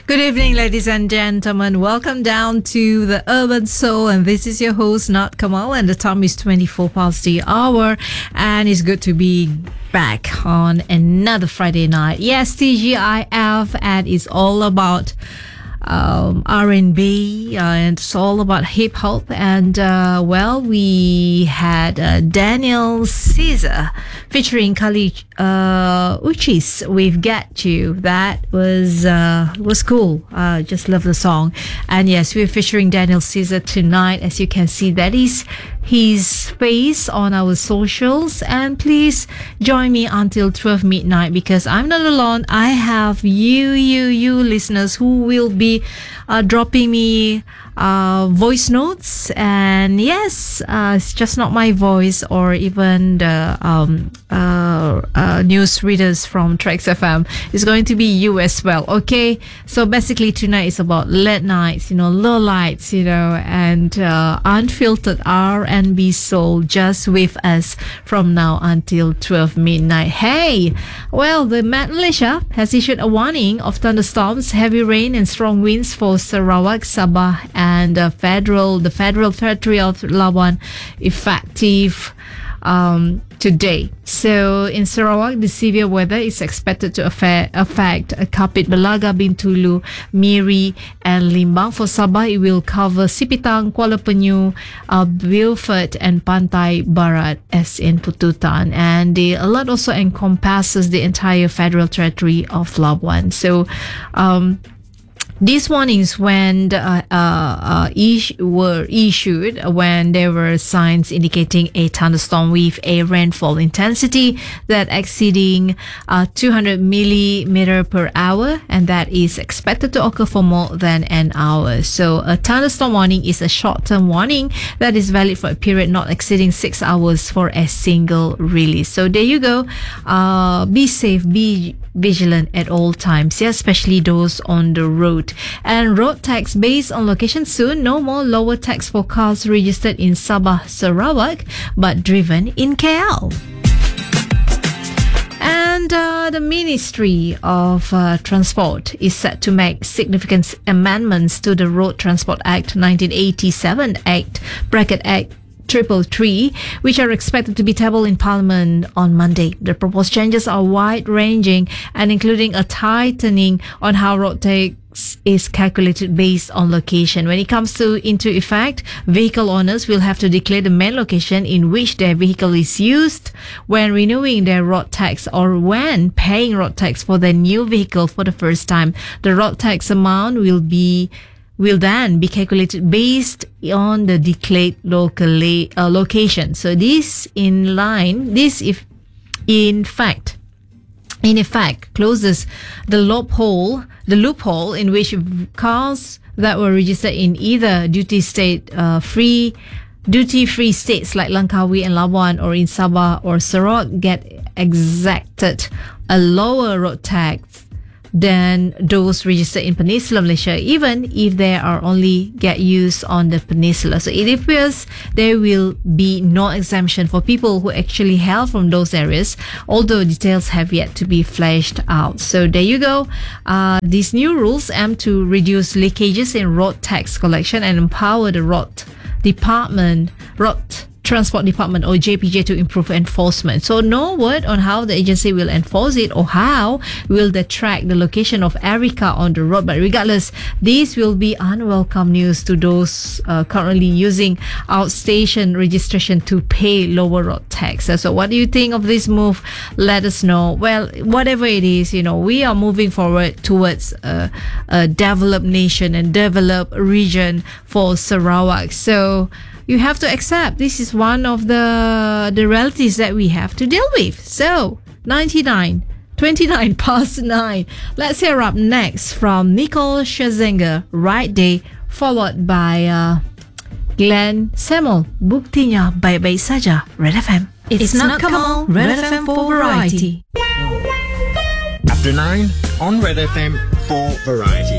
Good evening, ladies and gentlemen. Welcome down to the Urban Soul, and this is your host, Nat Kamal, and the time is 24 past the hour, and it's good to be back on another Friday night. Yes, TGIF, and it's all about R&B, and it's all about hip hop. And we had Daniel Caesar featuring Kali Uchis with Get You. That was cool. Just love the song. And yes, we're featuring Daniel Caesar tonight. As you can see, that is his face on our socials, and please join me until 12 midnight, because I'm not alone. I have you listeners who will be dropping me voice notes, and yes, it's just not my voice, or even the news readers from Trax FM. It's going to be you as well. Okay, so basically tonight is about late nights, low lights, and unfiltered R&B soul, just with us from now until 12 midnight. Hey, well, the Met Malaysia has issued a warning of thunderstorms, heavy rain, and strong winds for Sarawak, Sabah, and the Federal Territory of Labuan, effective today. So in Sarawak, the severe weather is expected to affect Kapit, Belaga, Bintulu, Miri, and Limbang. For Sabah, it will cover Sipitang, Kuala Penyu, Beaufort, and Pantai Barat, as in Pututan. And the alert also encompasses the entire Federal Territory of Labuan. So these warnings were issued when there were signs indicating a thunderstorm with a rainfall intensity that exceeding 200 millimeter per hour, and that is expected to occur for more than an hour. So a thunderstorm warning is a short-term warning that is valid for a period not exceeding 6 hours for a single release. So there you go. Be safe, be vigilant at all times, especially those on the road. And road tax based on location soon. No more lower tax for cars registered in Sabah, Sarawak, but driven in KL. And the Ministry of Transport is set to make significant amendments to the Road Transport Act 1987 Act 333, which are expected to be tabled in Parliament on Monday. The proposed changes are wide-ranging and including a tightening on how road tax is calculated based on location. When it comes into effect, vehicle owners will have to declare the main location in which their vehicle is used when renewing their road tax, or when paying road tax for their new vehicle for the first time. The road tax amount will then be calculated based on the declared location. So this in effect closes the loophole in which cars that were registered in either duty-free states like Langkawi and Labuan, or in Sabah or Sarawak, get exacted a lower road tax than those registered in Peninsular Malaysia, even if they are only get used on the peninsula. So it appears there will be no exemption for people who actually hail from those areas, although details have yet to be fleshed out. So there you go. These new rules aim to reduce leakages in road tax collection and empower the Road Transport Department, or JPJ, to improve enforcement. So no word on how the agency will enforce it, or how will they track the location of every car on the road. But regardless, this will be unwelcome news to those currently using outstation registration to pay lower road tax. So what do you think of this move? Let us know. Well, whatever it is, we are moving forward towards a developed nation and developed region for Sarawak. So you have to accept this is one of the realities that we have to deal with. So 29 past 9. Let's hear up next from Nicole Scherzinger, Right Day, followed by Glenn Samuel, Buktinya Baik-Baik Saja, Red FM. It's not Kamal, Red FM for variety. After 9 on Red FM for variety.